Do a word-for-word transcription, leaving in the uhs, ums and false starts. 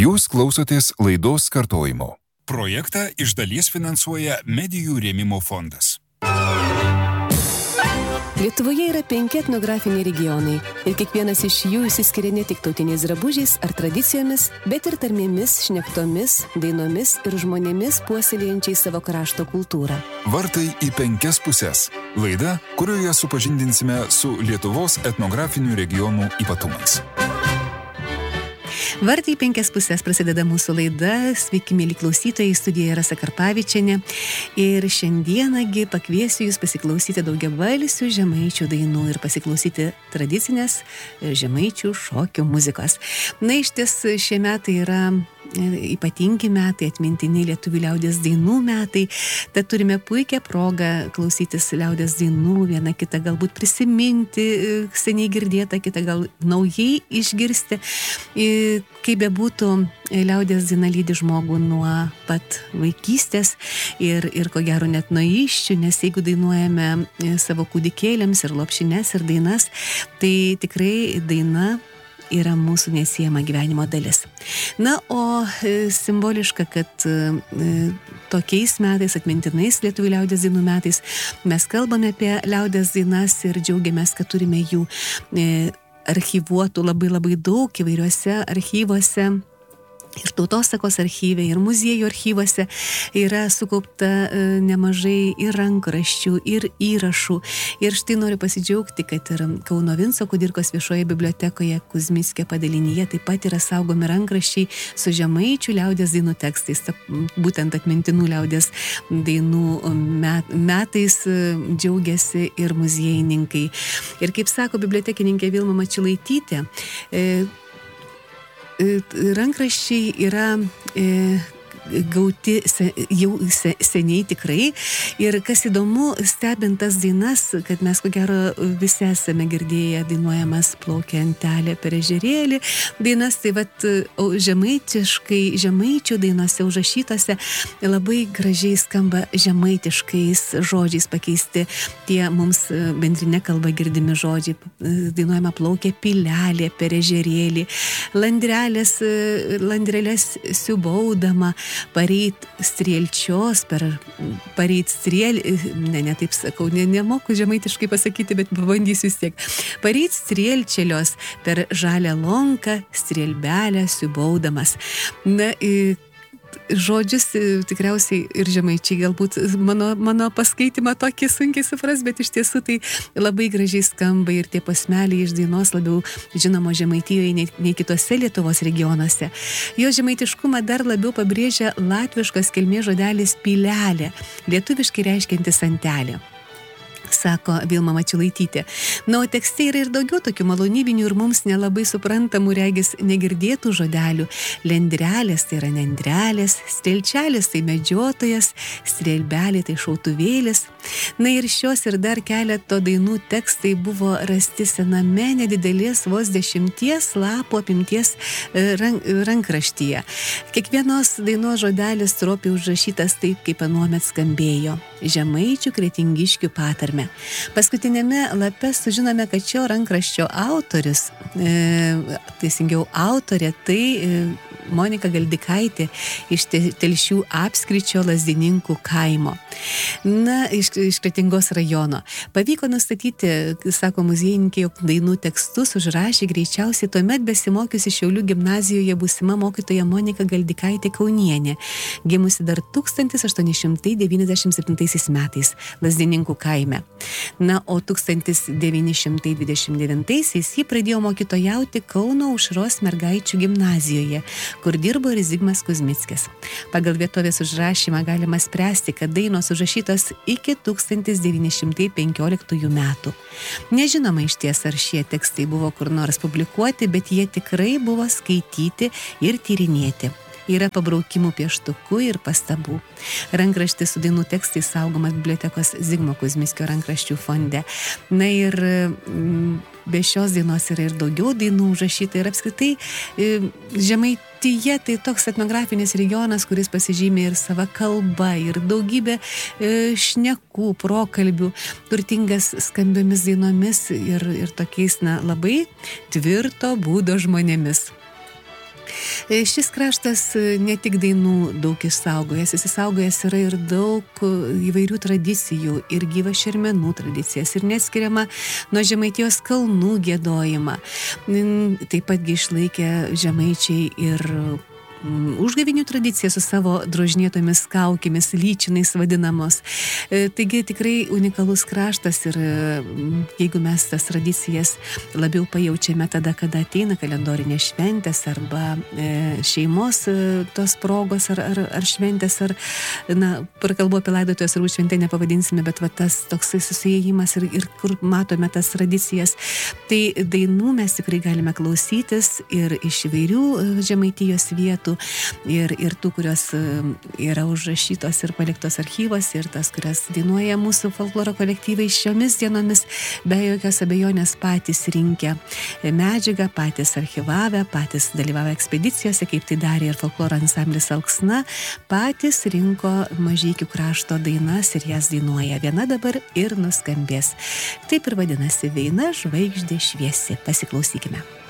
Jūs klausotės laidos kartojimo. Projektą iš dalies finansuoja Medijų rėmimo fondas. Lietuvoje yra penki etnografiniai regionai ir kiekvienas iš jų išsiskiria ne tik tautiniais drabužiais ar tradicijomis, bet ir tarmėmis, šnektomis, dainomis ir žmonėmis puoselėjančiais savo krašto kultūrą. Vartai į penkias pusės. Laida, kurioje supažindinsime su Lietuvos etnografinių regionų ypatumais. Vartai į penkias pusės prasideda mūsų laida. Sveiki, mėly klausytojai, studijoje Rasa Karpavičienė. Ir šiandienągi pakviesiu jūs pasiklausyti daugiabalsių žemaičių dainų ir pasiklausyti tradicinės žemaičių šokių muzikos. Na, iš ties šie metai yra ypatingi metai, atmintiniai lietuvių liaudies dainų metai. Tad turime puikią progą klausytis liaudies dainų, vieną kitą galbūt prisiminti, seniai girdėtą, kitą gal naujai išgirsti. Kaip bebūtų, liaudies daina lydi žmogų nuo pat vaikystės ir, ir ko gero net nuo įsčių, nes jeigu dainuojame savo kūdikėliams ir lopšines ir dainas, tai tikrai daina yra mūsų nesiejama gyvenimo dalis. Na, o simboliška, kad tokiais metais, atmintinais lietuvių liaudies dainų metais, mes kalbame apie liaudies dainas ir džiaugiamės, kad turime jų archyvuotų labai labai daug įvairiuose archyvuose. Ir tautosakos archyve, ir muziejų archyvuose yra sukaupta nemažai ir rankraščių, ir įrašų. Ir štai noriu pasidžiaugti, kad ir Kauno Vinco Kudirkos viešoje bibliotekoje Kuzmickio padalinyje taip pat yra saugomi rankraščiai su žemaičių liaudies dainų tekstais. Būtent atmintinų liaudies dainų met, metais džiaugiasi ir muziejininkai. Ir kaip sako bibliotekininkė Vilma Mačilaitytė, rankraščiai yra e, gauti se, jau se, seniai tikrai. Ir kas įdomu, stebint tas dainas, kad mes ko gero visi esame girdėję dainuojamas plaukia antelė per ežerėlį dainas, tai vat žemaitiškai, žemaičių dainose užrašytose labai gražiai skamba žemaitiškais žodžiais pakeisti tie mums bendrinė kalba girdimi žodžiai. Dainuojama plaukia pilelė per ežerėlį, landrelės, landrelės siubaudama, pareit strielčios, per pareit striel, ne, ne taip sakau, ne, nemoku žemaitiškai pasakyti, bet pabandysiu vis tiek. Pareit strielčelios per žalią lonką, strielbelę siubaudamas. Na, žodžius tikriausiai ir žemaičiai galbūt mano, mano paskaitimą tokį sunkiai supras, bet iš tiesų tai labai gražiai skamba ir tie posmeliai iš dainos labiau žinomo Žemaitijoje nei, nei kitose Lietuvos regionuose. Jo žemaitiškumą dar labiau pabrėžia latviškas kilmės žodelis pilelė, lietuviškai reiškiantis antelė, sako Vilma Mačilaitytė. Na, o tekste yra ir daugiau tokių malonybinių ir mums nelabai suprantamų, regis negirdėtų žodelių. Lendrelės tai yra nendrelės, strelčelės tai medžiotojas, strelbelė tai šautuvėlis. Na ir šios ir dar keleto dainų tekstai buvo rasti sename nedidelės vos dešimties lapų apimties rank, rankraštyje. Kiekvienos dainos žodelis stropiai užrašytas taip, kaip anuomet skambėjo. Žemaičių kretingiškių patarmė. Paskutinėme lape sužinome, kad šio rankraščio autorius, e, teisingiau autorė, tai e, Monika Galdikaitė iš Telšių apskričio Lazdininkų kaimo. Na, iš, iš Kretingos rajono. Pavyko nustatyti, sako muziejininkė, jog dainų tekstus užrašė greičiausiai tuomet besimokiusi Šiaulių gimnazijoje būsima mokytoja Monika Galdikaitė Kaunienė, gimusi dar tūkstantis aštuoni šimtai devyniasdešimt septintaisiais metais Lazdininkų kaime. Na, o tūkstantis devyni šimtai dvidešimt devintaisiais ji pradėjo mokytojauti Kauno Aušros mergaičių gimnazijoje, kur dirbo ir Zigmas Kuzmickis. Pagal vietovės užrašymą galima spręsti, kad dainos užrašytos iki tūkstantis devyni šimtai penkioliktųjų metų. Nežinoma iš ties, ar šie tekstai buvo kur nors publikuoti, bet jie tikrai buvo skaityti ir tyrinėti. Yra pabraukimų pieštukų ir pastabų. Rankraštis su dainų tekstai saugomas bibliotekos Zigmo Kuzmickio rankraščių fonde. Na ir be šios dainos yra ir daugiau dainų užrašyta ir apskritai Žemaitija tai toks etnografinis regionas, kuris pasižymė ir sava kalba, ir daugybė šnekų, prokalbių, turtingas skambiomis dainomis ir, ir tokiais na, labai tvirto būdo žmonėmis. Šis kraštas ne tik dainų daug išsaugojęs, jis išsaugojęs yra ir daug įvairių tradicijų, ir gyva šermenų tradicijas, ir neatskiriama nuo Žemaitijos kalnų giedojimą. Taip patgi išlaikė žemaičiai ir užgavinių tradicija su savo drožinėtomis kaukėmis, lyčinais vadinamos. Taigi tikrai unikalus kraštas ir jeigu mes tas tradicijas labiau pajaučiame tada, kada ateina kalendorinės šventės arba šeimos tos progos ar, ar, ar šventės, ar, na, prakalbu apie laidotuves ar šventę nepavadinsime, bet va tas toksai susiėjimas ir, ir kur matome tas tradicijas, tai dainų mes tikrai galime klausytis ir iš įvairių Žemaitijos vietų, Ir, ir tų, kurios yra užrašytos ir paliktos archyvos, ir tas, kurias dainuoja mūsų folkloro kolektyvai šiomis dienomis, be jokios abejonės patys rinkę medžiagą, patys archyvavę, patys dalyvavę ekspedicijose, kaip tai darė ir folkloro ansamblis Alksna, patys rinko Mažeikių krašto dainas ir jas dainuoja. Viena dabar ir nuskambės. Taip ir vadinasi Veina žvaigždė šviesi. Pasiklausykime.